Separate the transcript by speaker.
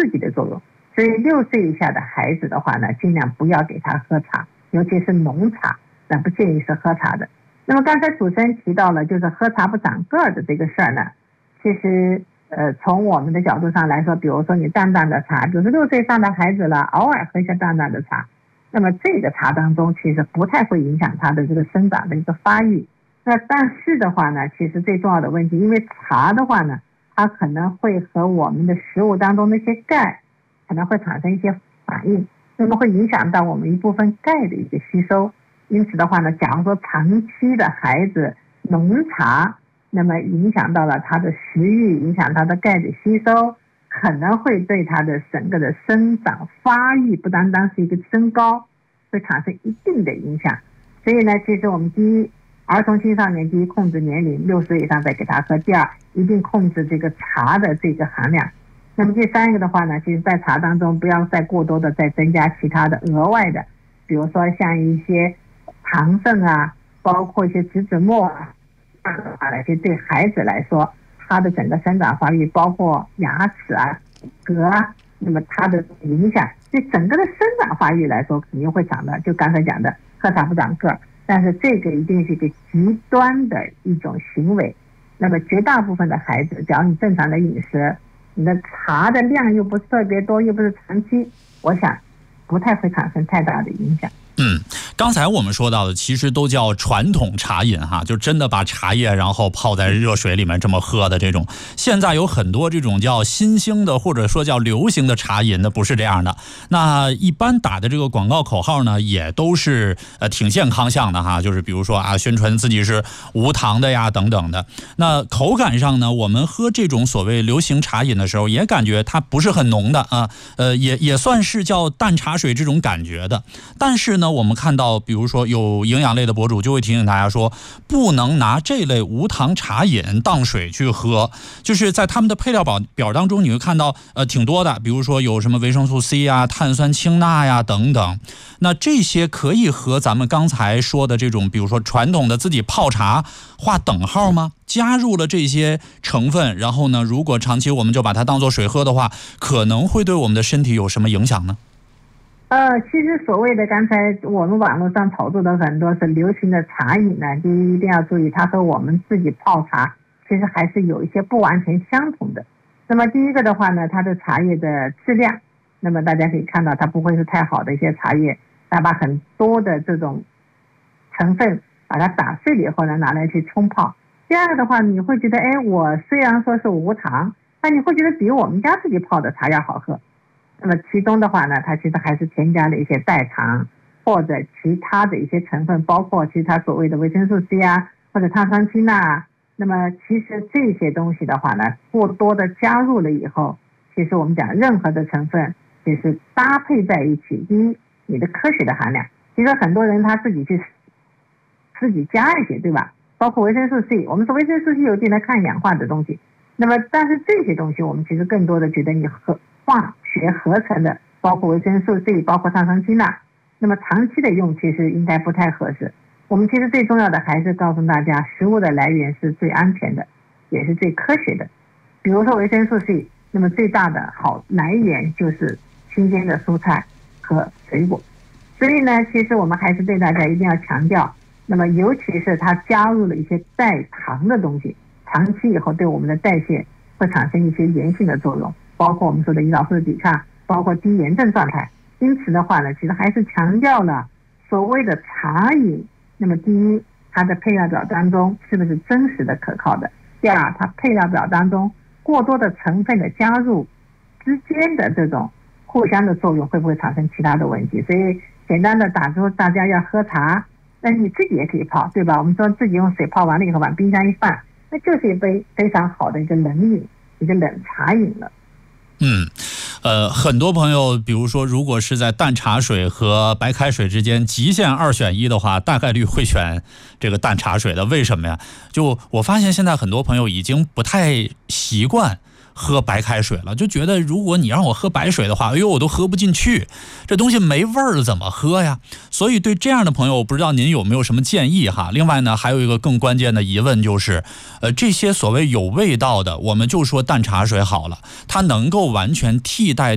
Speaker 1: 激的作用。所以6岁以下的孩子的话呢，尽量不要给他喝茶，尤其是浓茶，那不建议是喝茶的。那么刚才主持人提到了就是喝茶不长个儿的这个事儿呢，其实从我们的角度上来说，比如说你淡淡的茶，比如说6岁上的孩子了，偶尔喝一下淡淡的茶，那么这个茶当中其实不太会影响他的这个生长的一个发育。那但是的话呢，其实最重要的问题，因为茶的话呢，它可能会和我们的食物当中那些钙可能会产生一些反应，那么会影响到我们一部分钙的一个吸收。因此的话呢，假如说长期的孩子浓茶，那么影响到了他的食欲，影响他的钙的吸收，可能会对他的整个的生长发育，不单单是一个升高，会产生一定的影响。所以呢，其实我们第一，儿童青少年第一控制年龄，6岁以上再给他喝；第二，一定控制这个茶的这个含量。那么第三个的话呢，其实在茶当中不要再过多的再增加其他的额外的，比如说像一些糖分啊，包括一些植脂末啊，这样的话呢，其实对孩子来说，他的整个生长发育，包括牙齿啊、骨骼啊，那么它的影响，对整个的生长发育来说，肯定会长的。就刚才讲的，喝茶不长个儿，但是这个一定是一个极端的一种行为。那么绝大部分的孩子，只要你正常的饮食，你的茶的量又不是特别多，又不是长期，我想不太会产生太大的影响。
Speaker 2: 刚才我们说到的其实都叫传统茶饮哈，就真的把茶叶然后泡在热水里面这么喝的这种。现在有很多这种叫新兴的或者说叫流行的茶饮，那不是这样的。那一般打的这个广告口号呢，也都是挺健康向的哈，就是比如说啊，宣传自己是无糖的呀等等的。那口感上呢，我们喝这种所谓流行茶饮的时候，也感觉它不是很浓的啊，也算是叫淡茶水这种感觉的。但是呢，我们看到比如说有营养类的博主就会提醒大家说，不能拿这类无糖茶饮当水去喝，就是在他们的配料表当中你会看到挺多的，比如说有什么维生素 C 啊、碳酸氢钠呀等等。那这些可以和咱们刚才说的这种比如说传统的自己泡茶划等号吗？加入了这些成分，然后呢，如果长期我们就把它当做水喝的话，可能会对我们的身体有什么影响呢？
Speaker 1: 其实所谓的刚才我们网络上炒作的很多是流行的茶饮呢，第一定要注意，它和我们自己泡茶其实还是有一些不完全相同的。那么第一个的话呢，它的茶叶的质量，那么大家可以看到它不会是太好的一些茶叶，它把很多的这种成分把它打碎了以后呢，拿来去冲泡。第二个的话，你会觉得我虽然说是无糖，但你会觉得比我们家自己泡的茶要好喝。那么其中的话呢，它其实还是添加了一些代糖或者其他的一些成分，包括其他所谓的维生素 C 啊，或者碳酸氢钠。那么其实这些东西的话呢，过多的加入了以后，其实我们讲任何的成分其实搭配在一起，第一，你的科学的含量，其实很多人他自己加一些，对吧？包括维生素 C， 我们说维生素 C 有点的抗氧化的东西，那么但是这些东西我们其实更多的觉得你化学合成的，包括维生素 C， 包括碳酸氢钠，那么长期的用其实应该不太合适。我们其实最重要的还是告诉大家，食物的来源是最安全的，也是最科学的。比如说维生素 C， 那么最大的好来源就是新鲜的蔬菜和水果。所以呢，其实我们还是对大家一定要强调，那么尤其是它加入了一些代糖的东西，长期以后对我们的代谢会产生一些炎性的作用，包括我们说的胰岛素的抵抗，包括低炎症状态。因此的话呢，其实还是强调了所谓的茶饮，那么第一，它的配料表当中是不是真实的可靠的；第二，它配料表当中过多的成分的加入之间的这种互相的作用会不会产生其他的问题。所以简单的打出大家要喝茶，那你自己也可以泡，对吧？我们说自己用水泡完了以后往冰箱一放，那就是一杯非常好的一个冷饮，一个冷茶饮了。
Speaker 2: 很多朋友比如说如果是在淡茶水和白开水之间极限2选1的话，大概率会选这个淡茶水的。为什么呀？就我发现现在很多朋友已经不太习惯喝白开水了，就觉得如果你让我喝白水的话，我都喝不进去，这东西没味儿怎么喝呀？所以对这样的朋友，我不知道您有没有什么建议哈。另外呢，还有一个更关键的疑问就是，这些所谓有味道的，我们就说淡茶水好了，它能够完全替代